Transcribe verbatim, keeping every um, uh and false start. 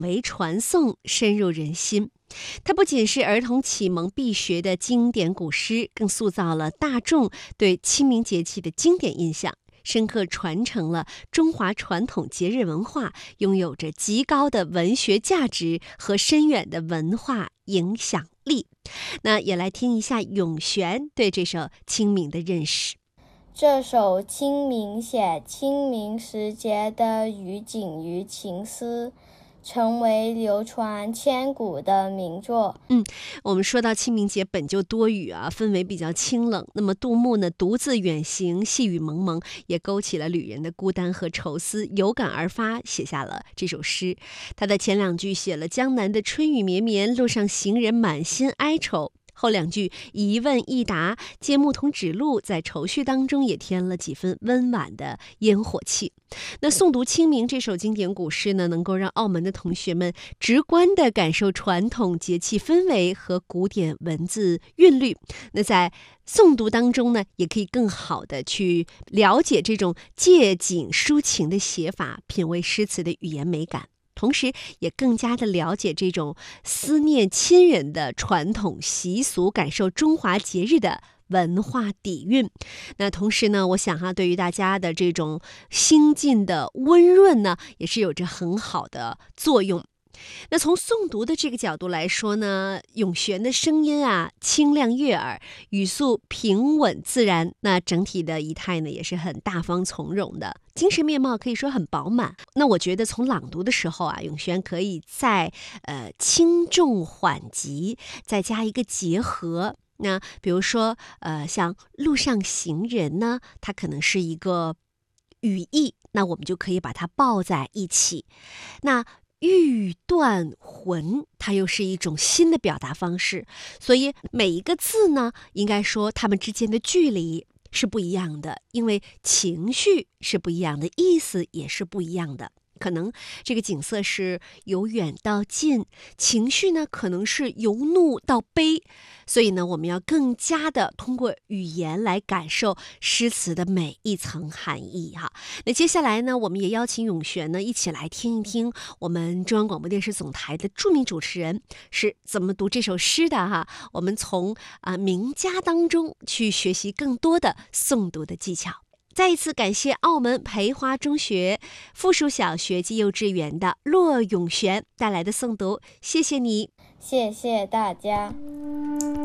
为传颂，深入人心。它不仅是儿童启蒙必学的经典古诗，更塑造了大众对清明节气的经典印象，深刻传承了中华传统节日文化，拥有着极高的文学价值和深远的文化影响力。那也来听一下咏璇对这首清明的认识。 这首清明写清明时节的雨景与情思，成为流传千古的名作。 嗯，我们说到清明节本就多雨啊，氛围比较清冷。那么杜牧呢，独自远行，细雨蒙蒙，也勾起了旅人的孤单和愁思，有感而发，写下了这首诗。他的前两句写了江南的春雨绵绵，路上行人满心哀愁。后两句一问一答，借牧童指路，在愁绪当中也添了几分温婉的烟火气。那诵读清明这首经典古诗呢，能够让澳门的同学们直观地感受传统节气氛围和古典文字韵律。那在诵读当中呢，也可以更好地去了解这种借景抒情的写法，品味诗词的语言美感。同时也更加的了解这种思念亲人的传统习俗，感受中华节日的文化底蕴。那同时呢，我想哈、啊，对于大家的这种心境的温润呢，也是有着很好的作用。那从诵读的这个角度来说呢，咏璇的声音啊清亮悦耳，语速平稳自然，那整体的仪态呢也是很大方从容的，精神面貌可以说很饱满。那我觉得从朗读的时候啊，咏璇可以在呃轻重缓急再加一个结合。那比如说呃像路上行人呢，它可能是一个语义，那我们就可以把它抱在一起。那欲断魂，它又是一种新的表达方式，所以每一个字呢，应该说它们之间的距离是不一样的，因为情绪是不一样的，意思也是不一样的。可能这个景色是由远到近，情绪呢可能是由怒到悲，所以呢我们要更加的通过语言来感受诗词的每一层含义哈。那接下来呢，我们也邀请咏璇呢一起来听一听我们中央广播电视总台的著名主持人是怎么读这首诗的哈。我们从啊、呃、名家当中去学习更多的诵读的技巧。再一次感谢澳门培花中学附属小学及幼稚园的骆咏璇带来的诵读，谢谢你， 谢谢大家。